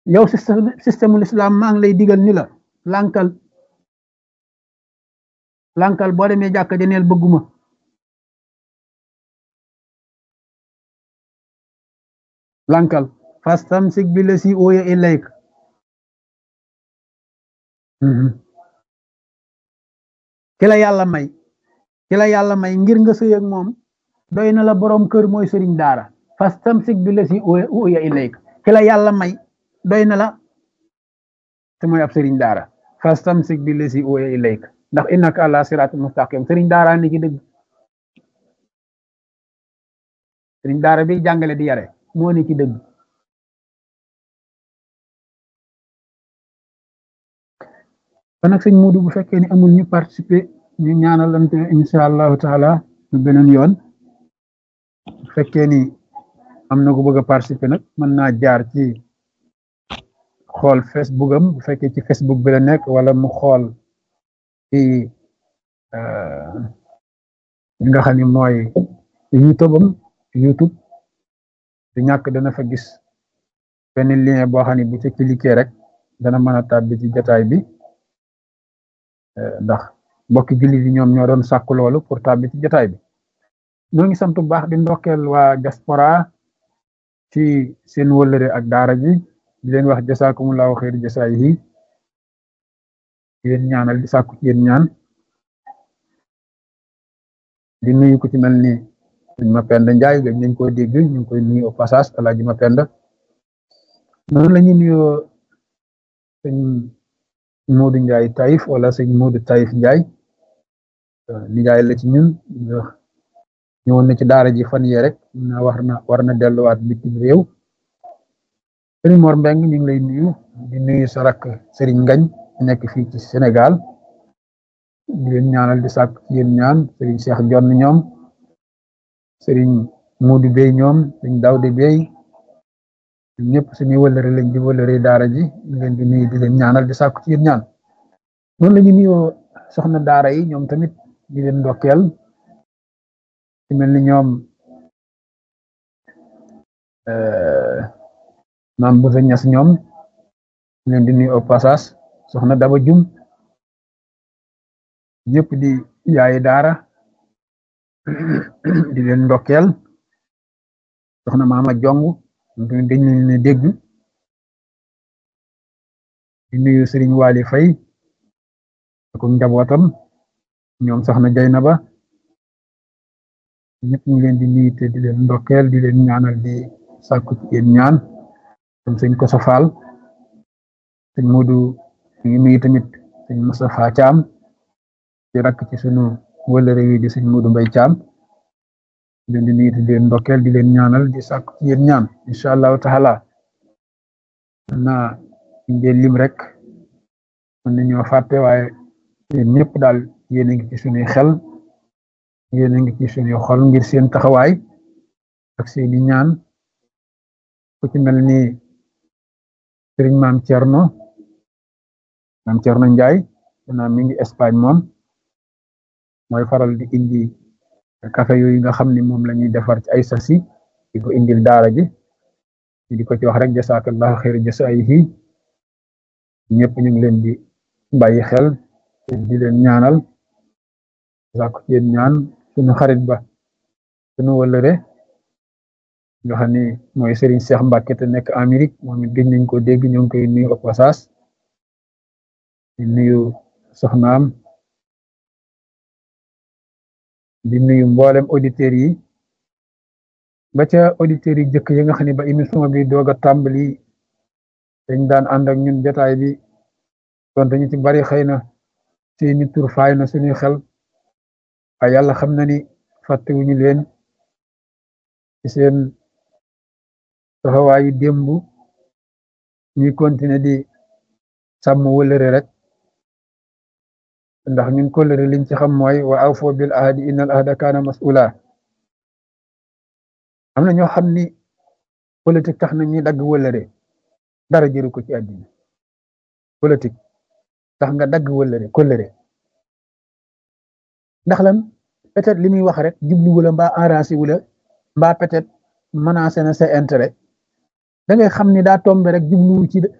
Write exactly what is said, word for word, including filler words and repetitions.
yow système système l'islam maa ngi lay digal ni la lànkal lànkal boo demee jàkka janeel bëgguma lànkal fastamsik bi la si ooya ilayk ki la yàlla may ki la yàlla may ngir nga sëy ak moom doy na la borom kër mooy sëriñ daara fastamsik bi la si ooya ilayk ki la yàlla may doy na la te mooy ab sëriñ daara fastamsik bi la si ooya ilayk ndax innaka ala siraat mustaqim sëriñ daara ni ci dëgg sëriñ daara bi jàngale di yare moo ni ci dëgg kon nag sëñ Muudu bu fekkee ni amul ñu participer ñu ñaanalante insha allahu taala ñu beneen yoon bu fekkee ni am na ko bëgg a participer nag mën naa jaar ci xool Facebook am bu fekkee ci Facebook bi la nekk wala mu xool ci li nga xam ni mooy YouTube am YouTube du ñàkk dana fa gis benn lien boo xam ne bu ci cliquer rek dana mën a tàbbi ci jotaay bi ndax mbokki jullit yi ñoom ñoo doon sàkku loolu pour tàbbi ci jotaay bi ñoo ngi sant bu baax di ndokkeel waa diaspora ci seen wëllëre ak daara ji di leen wax jasaakumullahu xayri jasaayihi di leen ñaanal di sàkku ci yéen ñaan di nuyu ku ci mel ni sëñ Mapenda Njaay gëj nañ koo dégg ñu ngi koy nuyu au passage Alaaji Mapenda noonu la ñuy nuyoo sëñ Moodu Njaay Taïf wala sëñ Moodu Taïf Njaay nijaay la ci ñun ñëwoon na ci daara ji fan yee rek na war na war na delluwaat bitim réew sëriñ Mor Mbeng ñu ngi lay nuyu di nuyu sa rakk sëriñ Ngañ nekk fii ci Sénégal di leen ñaanal di sàkk ci yéen ñaan sëriñ Cheikh Jonn ñoom sëriñ Moodu Bey ñoom sëriñ Dawde Bey ñëpp suñuy wëllëre lañ di wëllëre daara ji ñu leen di nuyu di leen ñaanal di sàkk ci yéen ñaan noonu la ñu nuyoo soxna daara yi ñoom tamit di leen ndokkeel ci mel ni ñoom maam bu sa ñas ñoom leen di nuyu au passage soxna Daba Jum ñëpp di yaayi daara di leen ndokkeel soxna Maama Jong ñoom dañ leen ne dégg di nuyu Sëriñ Waali Fay ak njabootam ñoom soxna Jaynaba ñëpp ñu leen di nuyu te di leen ndokkeel di leen ñaanal di sàkku ci yéen ñaan comme sëñ Koso Faal sëñ Moodu ñu ngi nuyu tamit sëñ Moustapha Caam di rakk ci sunu wëllëre wi di sëñ Moodu Mbay Caam di leen di nuyu te di leen ndokkeel di leen ñaanal di sàkku ci yéen ñaan incha allahu taala naa ngeen lim rek mën nañoo fàtte waaye yéen ñëpp daal yéen a ngi ci sunuy xel yéen a ngi ci sunuy xol ngir seen taxawaay ak seeni ñaan ku ci mel ni sëriñ maam Cerno maam Cerno Njaay naa mi ngi Espagne moom mooy faral di indi café yooyu nga xam ni moom la ñuy defar ci ay sasi di ko indil daara ji di ko ci wax rek jasaakallahu xayra jasaayihi ñëpp ñu ngi leen di bàyyi xel di leen ñaanal sàkku ci yéen ñaan suñu xarit ba suñu wëllëre nga xam ni mooy Serigne Cheikh Mbacke te nekk Amérique moom it gëj nañ ko dégg ñoo ngi koy nuyu au passage di nuyu soxnaam di nuyu mboolem auditeurs yi ba ca auditeurs yi jëkk yi nga xam ne ba émission bi doog a tàmbali dañ daan ànd ak ñun jotaay bi donte ñu ci bari xëy na seeni tur faay na suñuy xel waaye yàlla xam na ni fàttewuñu leen ci seen taxawaayu démb ñuy continuer di sàmm wëllëre rek ndax ñun kóllëre liñ ci xam mooy wa awfu bil ahdi innal ahda kaana mas'ula am na ñoo xam ni politique tax na ñuy dagg wëllëre dara jëru ko ci àddina politique tax nga dagg wëllëre kóllëre ndax lan peut-être li muy wax rek jublu wala mbaa arrangé wula mbaa peut-être menacé na sa intérêt da ngay xam ni daa tombe rek jubluwu ci